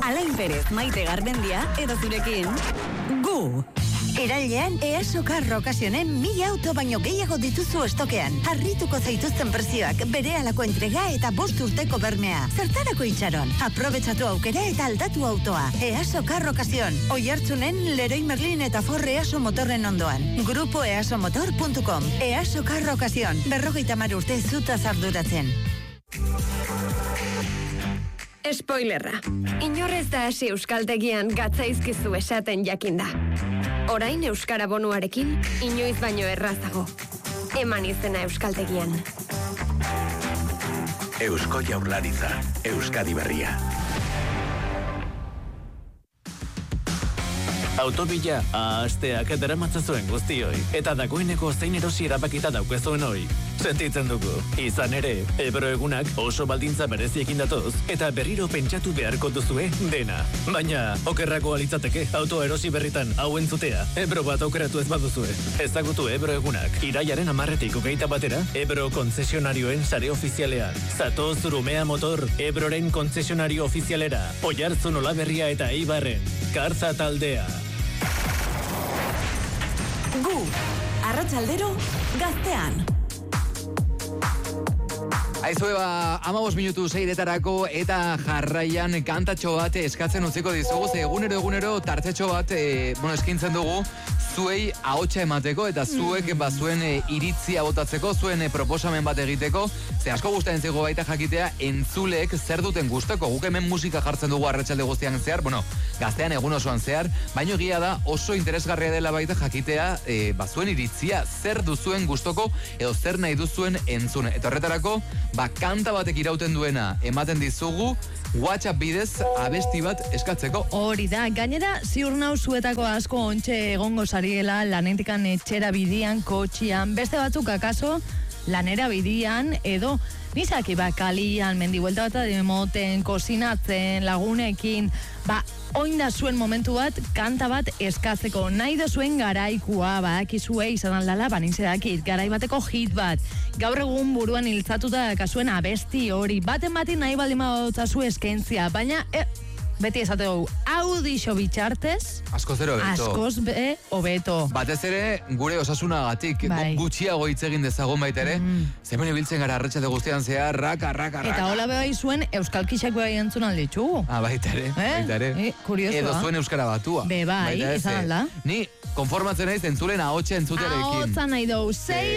Alain Perez, Maite Garmendia, edo zurekin, gu! Irailean, EASO Car Occasionen 1000 auto baino gehiago dituzu estokean. Harrituko zaituzten prezioak, berehalako entrega eta 5 urteko bermea. Zertarako itxaron? Aprobetxatu aukera eta aldatu autoa. EASO Car Occasion. Oihartzunen, Leroy Merlin eta Ford EASO motorren ondoan. Grupoeasomotor.com. EASO Car Occasion. 50 urte zutaz arduratzen. Spoilerra. Inorrez da hasi euskaltegian gatzaizkizu esaten jakinda. Orain euskara bonuarekin, inoiz baino errazago. Eman izena euskaltegian. Eusko Jaurlaritza, Euskadi Berria. Autobila asteak daramatzazuen guztioi, eta dagoeneko zein erosi erabakita daukezuen hoi. Sentitzen dugu. Izan ere, Ebro egunak oso baldintza bereziekin datoz, eta berriro pentsatu beharko duzue dena. Baina, okerrako alitzateke, auto erosi berritan hau entzutea, Ebro bat aukeratu ez baduzue. Ezagutu Ebro egunak, iraiaren 10-tik 21 Ebro konzesionarioen sare ofizialean. Zatoz Rumea Motor, Ebroren konzesionario ofizialera, Oihartzun Olaberria eta Eibarren, Kartza taldea. Gu, arratsaldero, gaztean. Aizue, 15 minutu 6 eta jarraian kantatxo bat eskatzen utziko dizugu, ze egunero tartetxo bat, eskintzen dugu, zuei ahotsa emateko, eta zuek zuen iritzia botatzeko, zuen proposamen bat egiteko, ze asko gustatzen zego baita jakitea, entzuleek zer duten gustoko. Guk hemen musika jartzen dugu arratsalde guztian zehar, gaztean egun osoan zehar, baino egia da oso interesgarria dela baita jakitea, zuen iritzia, zer duzuen gustoko, edo zer nahi duzuen entzun. Eta horretarako, kanta batek irauten duena ematen dizugu, WhatsApp bidez abesti bat eskatzeko. Hori da, gainera ziur nau zuetako asko ontxe egongo zariela lanetikan etxera bidian, kotxian, beste batzuk akaso lanera bidian, edo nizaki kalian, mendibuelta bat demoten, kozinatzen, lagunekin, oin da zuen momentu bat, kanta bat eskatzeko. Nahi da zuen garaikua, akizue izan aldala, nintzedakit, garai bateko hit bat. Gaur egun buruan hiltzatuta dakazuen abesti hori. Baten bati nahi baldin badotzazu eskentzia, baina beti esate dugu, audixo bitxartez, askoz hobeto. Batez ere, gure osasunagatik, gutxiago hitz egin dezagun baita ere, zemen ibiltzen gara arratsalde guztian zehar, raka. Eta hola beha izuen, euskal kixak beha entzun alditxugu. Baita ere. Kuriosua. Edo zuen euskara batua. Izan alda. Ni konformatzen naiz entzulen ahotsa entzutearekin. Ahotsa nahi dugu,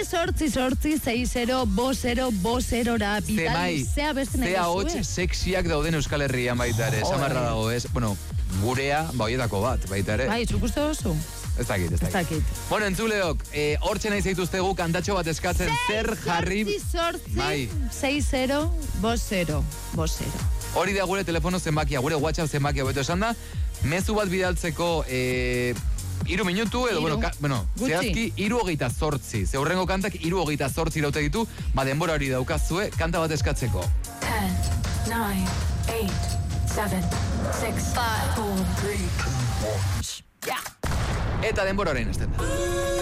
6-8-60-60-00-ra. Zea beste nahi dugu. Zea ahots seksiak dauden Euskal Herrian baita ere. Samarra dago, ez? Gurea, hoietako bat, baita ere. Zuk uste duzu? Ez dakit. Bueno, entzuleok, hortxe nahi zaituztegu kantatxo bat eskatzen, zer jarri... 6-8-60-00-00. Hori da gure telefono zenbakia, gure WhatsApp zenbakia, beto esan da, mezu bat bidaltzeko... 3 minutu, edo, zehazki, 3:28. Ze hurrengo kantak 3:28 iraute ditu, denbora hori daukazue, kanta bat eskatzeko. 10, 9, 8, 7, 6, 5, 4, 3, 2, 1. Eta denbora horrein esten da.